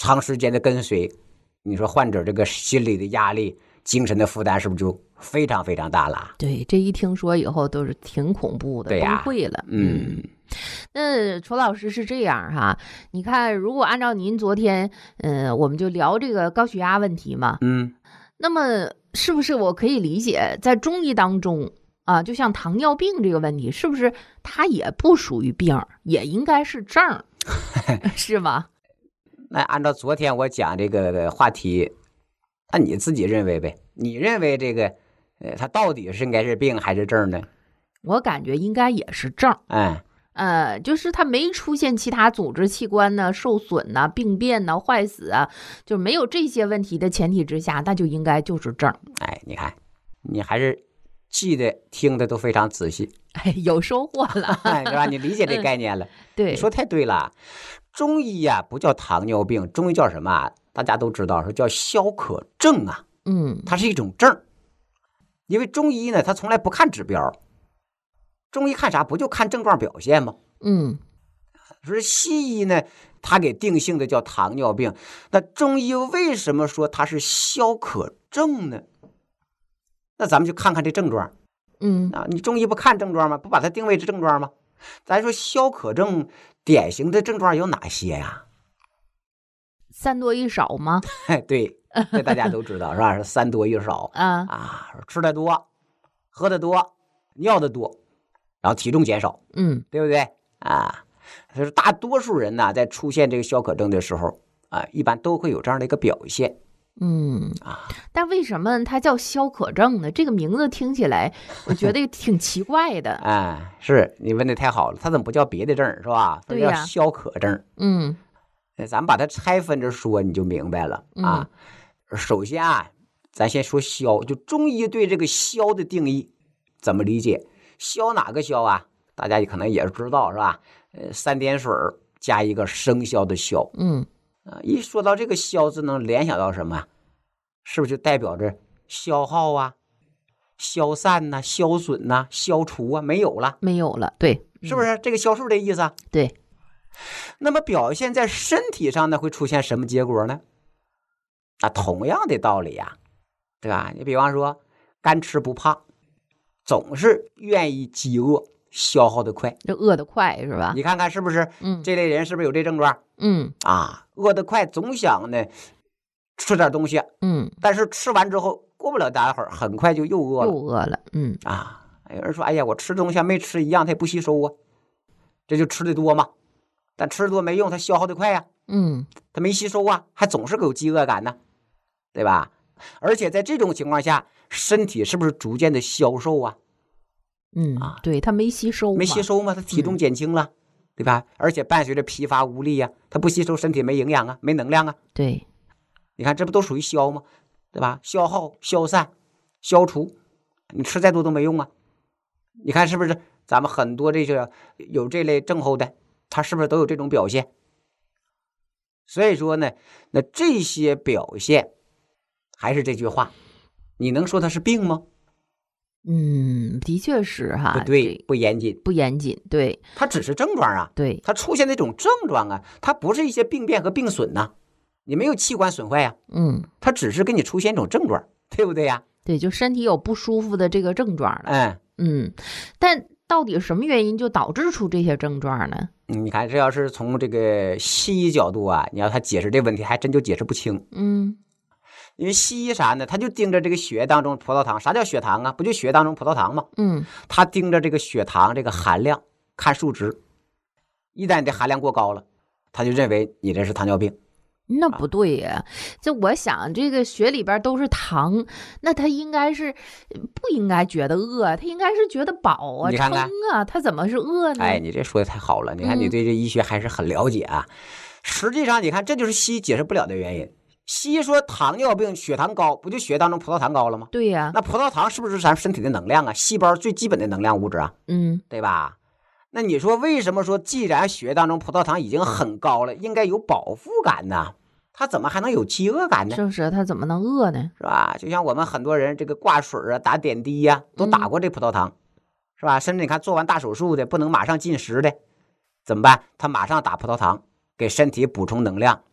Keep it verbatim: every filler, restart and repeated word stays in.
长时间的跟随，你说患者这个心理的压力、精神的负担是不是就非常非常大了？ 对，这一听说以后都是挺恐怖的， 对呀， 崩溃了。 嗯， 那楚老师是这样哈，你看，如果按照您昨天，嗯、呃，我们就聊这个高血压问题嘛， 嗯， 那么是不是我可以理解，在中医当中啊，就像糖尿病这个问题，是不是它也不属于病，也应该是症，是吗？ 那按照昨天我讲这个话题，那你自己认为呗？你认为这个，呃，它到底是应该是病还是症呢？ 我感觉应该也是症。 嗯， 呃，就是它没出现其他组织器官呢受损呐、病变呐、坏死啊，就没有这些问题的前提之下，那就应该就是症。 哎，你看，你还是记得听的都非常仔细， 哎，有收获了， 是吧？你理解这概念了。 对， 你说太对了。中医呀、啊，不叫糖尿病，中医叫什么啊？大家都知道，说叫消渴症啊。 嗯， 它是一种症，因为中医呢，它从来不看指标。中医看啥？不就看症状表现吗？ 嗯， 说西医呢，它给定性的叫糖尿病。那中医为什么说它是消渴症呢？那咱们就看看这症状。 嗯， 啊，你中医不看症状吗？不把它定位是症状吗？咱说消渴症典型的症状有哪些呀、啊？ 三多一少吗？ 对，这大家都知道是吧？是三多一少啊啊，吃的多，喝的多，尿的多，然后体重减少， 嗯， 对不对啊？就是大多数人呢，在出现这个消渴症的时候啊，一般都会有这样的一个表现。 嗯啊， 但为什么它叫消渴症呢？这个名字听起来，我觉得挺奇怪的。 哎，是你问的太好了，它怎么不叫别的症是吧？它叫消渴症。 嗯， 咱们把它拆分着说，你就明白了啊。嗯、首先啊，咱先说消，就中医对这个消的定义怎么理解？消哪个消啊？大家可能也知道是吧？呃，三点水加一个生肖的肖。 嗯。 啊，一说到这个消字，能联想到什么？是不是就代表着消耗啊、消散呐、啊、消损呐、啊、消除啊？没有了， 没有了，对， 是不是、嗯、这个消数的意思啊？ 对。 那么表现在身体上呢，会出现什么结果呢？啊，同样的道理呀、啊，对吧？你比方说，干吃不胖，总是愿意饥饿。消耗的快， 这饿得快是吧？ 你看看是不是？ 嗯， 这类人是不是有这症状？ 嗯啊，饿得快，总想呢吃点东西， 嗯， 但是吃完之后，过不了大会儿，很快就又饿了， 又饿了，嗯啊，有人说，哎呀，我吃东西没吃一样，它也不吸收啊，这就吃的多嘛，但吃的多没用，它消耗的快呀、啊， 嗯， 它没吸收啊，还总是有饥饿感呢，对吧？而且在这种情况下，身体是不是逐渐的消瘦啊？ 嗯啊，对，它没吸收， 没吸收嘛，它体重减轻了，嗯、对吧？而且伴随着疲乏无力呀、啊，它不吸收，身体没营养啊，没能量啊。 对， 你看这不都属于消吗？对吧？消耗、消散、消除，你吃再多都没用啊。你看是不是？咱们很多这个有这类症候的，他是不是都有这种表现？所以说呢，那这些表现，还是这句话，你能说它是病吗？ 嗯，的确是哈， 不对，不严谨， 不严谨，对， 它只是症状啊， 对， 它出现那种症状啊，它不是一些病变和病损呐、啊，你没有器官损坏呀、 啊，嗯， 它只是给你出现一种症状，对不对呀？ 对，就身体有不舒服的这个症状了， 嗯嗯，但到底什么原因就导致出这些症状呢？ 你看，这要是从这个西医角度啊，你要他解释这问题，还真就解释不清， 嗯。 因为西医啥呢？他就盯着这个血液当中葡萄糖，啥叫血糖啊？不就血液当中葡萄糖吗？ 嗯， 他盯着这个血糖这个含量看数值，一旦你的含量过高了，他就认为你这是糖尿病。 那不对呀、啊，这我想这个血里边都是糖，那他应该是不应该觉得饿，他应该是觉得饱啊， 你看看撑啊，他怎么是饿呢？ 哎，你这说的太好了，你看你对这医学还是很了解啊。嗯、实际上，你看这就是西医解释不了的原因。西医说糖尿病血糖高，不就血当中葡萄糖高了吗？ 对呀、啊， 那葡萄糖是不是咱身体的能量啊？细胞最基本的能量物质啊， 嗯， 对吧？那你说为什么说既然血当中葡萄糖已经很高了，应该有饱腹感呢？他怎么还能有饥饿感呢？ 是不是？他怎么能饿呢？ 是吧？就像我们很多人这个挂水啊、打点滴呀、啊，都打过这葡萄糖，嗯、是吧？甚至你看做完大手术的不能马上进食的，怎么办？他马上打葡萄糖，给身体补充能量。